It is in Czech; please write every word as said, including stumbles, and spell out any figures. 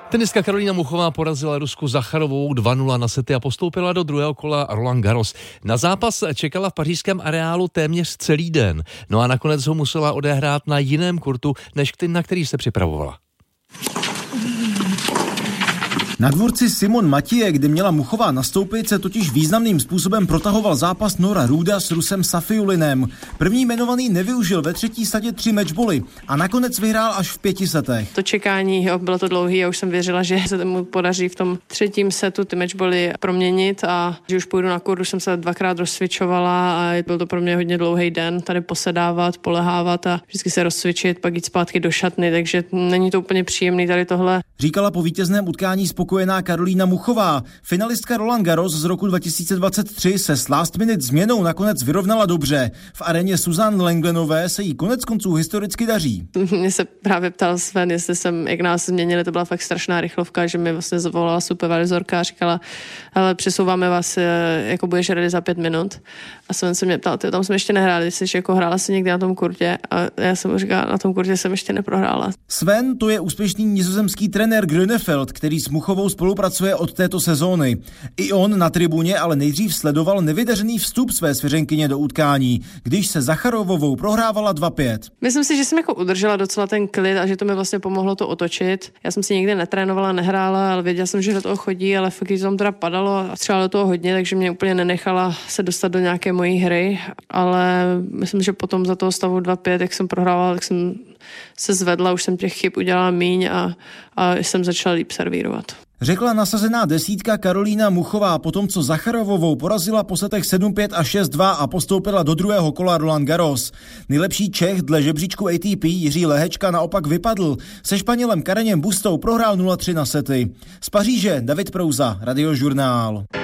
Tenistka Karolína Muchová porazila Rusku Zacharovou dva nula na sety a postoupila do druhého kola Roland Garros. Na zápas čekala v pařížském areálu téměř celý den. No a nakonec ho musela odehrát na jiném kurtu, než na který se připravovala. Na dvorci Simon Matije, kde měla Muchová nastoupit, se totiž významným způsobem protahoval zápas Nora Ruda s Rusem Safiulinem. První jmenovaný nevyužil ve třetí sadě tři matchboly a nakonec vyhrál až v pěti setech. To čekání, jo, bylo to dlouhý a už jsem věřila, že se mu podaří v tom třetím setu ty matchboly proměnit a že už půjdu na kurt, už jsem se dvakrát rozcvičovala a byl to pro mě hodně dlouhý den, tady posedávat, polehávat a vždycky se rozcvičit, pak jít zpátky do šatny, takže není to úplně příjemný tady tohle. Říkala po vítězném utkání spokojená Karolína Muchová. Finalistka Roland Garros z roku dva tisíce dvacet tři se s last minute změnou nakonec vyrovnala dobře. V aréně Suzanne Lenglenové se jí konec konců historicky daří. Mě se právě ptal Sven, jestli jsem, jak nás změnili, to byla fakt strašná rychlovka, že mi vlastně zavolala supervizorka a říkala, hele, přesouváme vás, jako budeš ready za pět minut. A Sven se mě ptal, ty tam jsme ještě nehráli, jsi jako hrála si někdy na tom kurtě a já jsem mu říkala, na tom kurtě jsem ještě neprohrála. Sven, to je úspěšný nizozemský trenér Grönefeld, který s Muchovou spolupracuje od této sezóny. I on na tribuně ale nejdřív sledoval nevydařený vstup své svěřenkyně do utkání, když se Zacharovovou prohrávala dva pět. Myslím si, že jsem jako udržela docela ten klid a že to mi vlastně pomohlo to otočit. Já jsem si nikdy netrénovala, nehrála, ale věděla jsem, že do toho chodí, ale fakt to tam teda padalo a střela do toho hodně, takže mě úplně nenechala se dostat do nějaké mojí hry, ale myslím, že potom za toho stavu dva pět, jak jsem prohrávala, tak jsem se zvedla, už jsem těch chyb udělala míň a, a jsem začala líp servírovat. Řekla nasazená desítka Karolína Muchová po tom, co Zacharovovou porazila po setech sedm pět a šest dva a postoupila do druhého kola Roland Garros. Nejlepší Čech dle žebříčku A T P Jiří Lehečka naopak vypadl. Se Španělem Kareněm Bustou prohrál nula tři na sety. Z Paříže David Prouza, Radiožurnál.